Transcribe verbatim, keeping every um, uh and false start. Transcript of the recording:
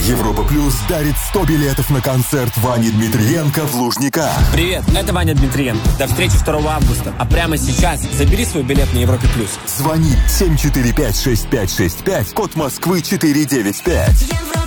Европа Плюс дарит сто билетов на концерт Вани Дмитриенко в Лужниках. Привет, это Ваня Дмитриенко. До встречи второго августа. А прямо сейчас забери свой билет на Европе Плюс. Звони семь четыре пять шесть пять шесть пять, код Москвы четыре девять пять.